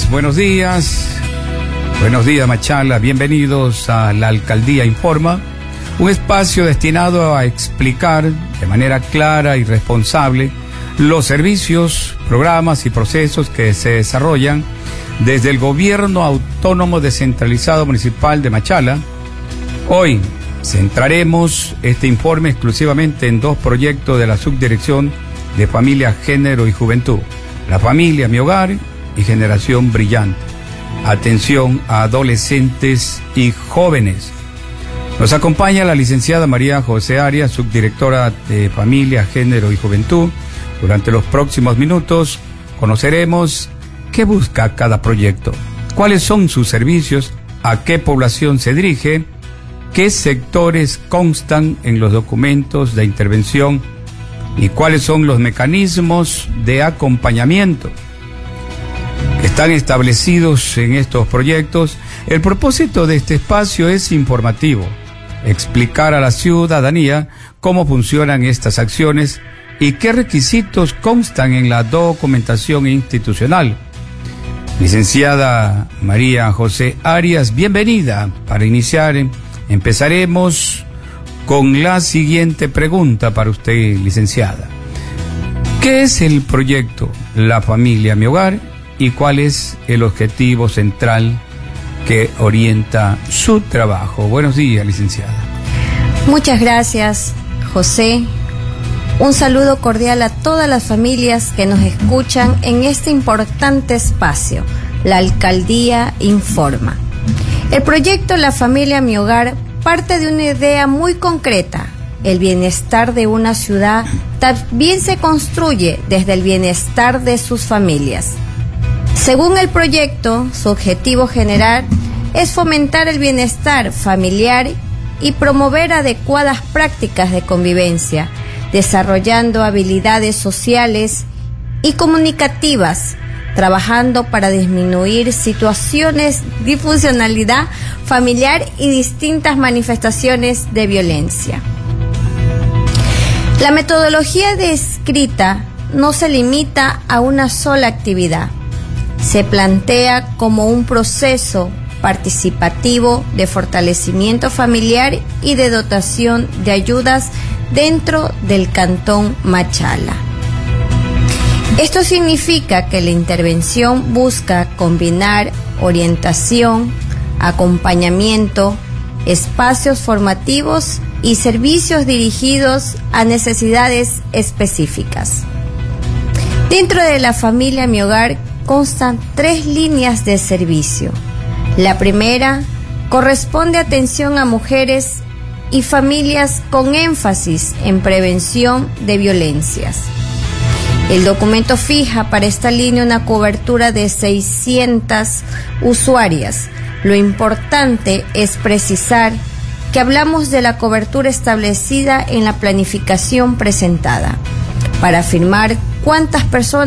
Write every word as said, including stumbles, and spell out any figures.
buenos días. Buenos días, Machala. Bienvenidos a la Alcaldía Informa, un espacio destinado a explicar de manera clara y responsable los servicios, programas y procesos que se desarrollan desde el Gobierno Autónomo Descentralizado Municipal de Machala. Hoy centraremos este informe exclusivamente en dos proyectos de la Subdirección de Familia, Género y Juventud: La Familia, Mi Hogar y Generación Brillante. Atención a adolescentes y jóvenes. Nos acompaña la licenciada María José Arias, subdirectora de Familia, Género y Juventud. Durante los próximos minutos conoceremos qué busca cada proyecto, cuáles son sus servicios, a qué población se dirige, qué sectores constan en los documentos de intervención y cuáles son los mecanismos de acompañamiento que están establecidos en estos proyectos. El propósito de este espacio es informativo, explicar a la ciudadanía cómo funcionan estas acciones y qué requisitos constan en la documentación institucional. Licenciada María José Arias, bienvenida. Para iniciar, empezaremos con la siguiente pregunta para usted, licenciada. ¿Qué es el proyecto La Familia, Mi Hogar y cuál es el objetivo central que orienta su trabajo? Buenos días, licenciada. Muchas gracias, José. Un saludo cordial a todas las familias que nos escuchan en este importante espacio, la Alcaldía Informa. El proyecto La Familia, Mi Hogar parte de una idea muy concreta. El bienestar de una ciudad también se construye desde el bienestar de sus familias. Según el proyecto, su objetivo general es fomentar el bienestar familiar y promover adecuadas prácticas de convivencia, desarrollando habilidades sociales y comunicativas, trabajando para disminuir situaciones de disfuncionalidad familiar y distintas manifestaciones de violencia. La metodología descrita no se limita a una sola actividad. Se plantea como un proceso participativo de fortalecimiento familiar y de dotación de ayudas dentro del Cantón Machala. Esto significa que la intervención busca combinar orientación, acompañamiento, espacios formativos y servicios dirigidos a necesidades específicas. Dentro de La Familia, Mi Hogar constan tres líneas de servicio. La primera corresponde a atención a mujeres y familias con énfasis en prevención de violencias. El documento fija para esta línea una cobertura de seiscientas usuarias. Lo importante es precisar que hablamos de la cobertura establecida en la planificación presentada. Para afirmar cuántas personas